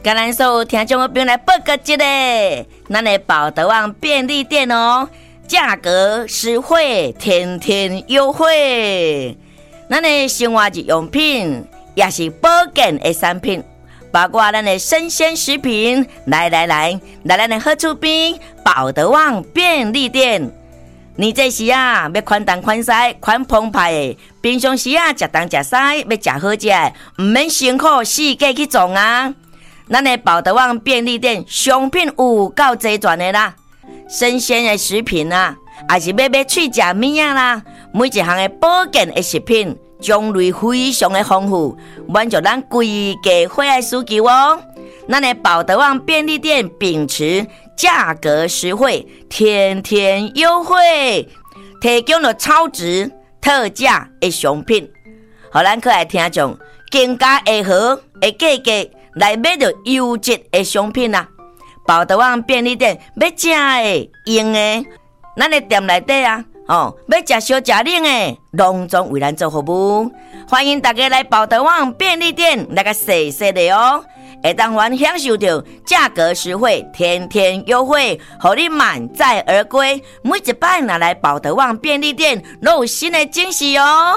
甲咱所有听众的朋友来报告一个，咱的宝德旺便利店哦，价格实惠，天天优惠。咱的生活日用品也是保健的产品，包括咱的生鲜食品。来咱的好厝边宝德旺便利店。你这时啊，要款东款西、款澎湃的，平常时啊，食东食西，要食好食，唔免辛苦四界去种啊。咱的宝德旺便利店商品有够齐全的啦，生鲜的食品啊，也是要喙食物啊啦，每一项的保健的食品种类非常的丰富，满足咱规家伙的需求哦。咱的宝德旺便利店秉持价格实惠，天天优惠，提供了超值特价的商品，互咱可爱听众更加会好的价格来买到优质的商品啊！宝德旺便利店要食的、用的，咱的店内底啊，要食烧食冷的，拢总为咱做服务。欢迎大家来宝德旺便利店来个细细的哦，会当还享受到价格实惠、天天优惠，互你满载而归。每一摆拿来宝德旺便利店，都有新的惊喜哦。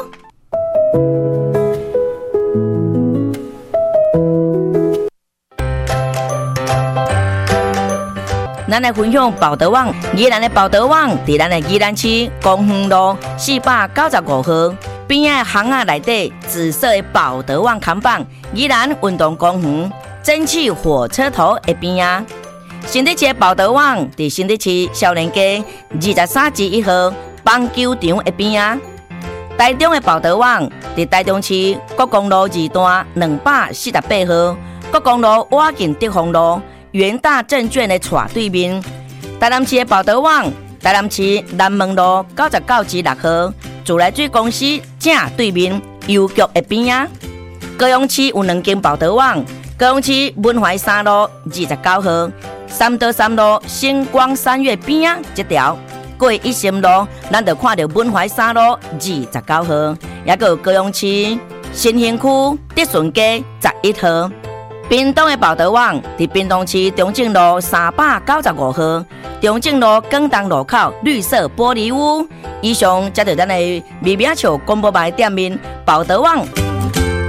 咱来分享宝德旺，宜兰的宝德旺，伫咱的宜兰市公园路495号边仔巷仔内底紫色的宝德旺看板，宜兰运动公园蒸汽火车头的边仔。新竹市的宝德旺伫新竹市少年街23至1号棒球场的边仔。台中的宝德旺伫台中市国公路2段248号，国公路挖近德丰路元大证券的斜对面。台南市的宝德旺，台南市南门路99至6号自来水公司正对面邮局的边仔。高雄市有2间宝德旺，高雄市文怀3路29号3道3路星光三月边仔这条过一心路，咱就看到文怀3路29号，也有高雄市新兴区德顺街11号。屏东的宝德旺伫屏东市中正路395号，中正路广东路口绿色玻璃屋。以上，这就是咱的微名笑广播牌店面宝德旺。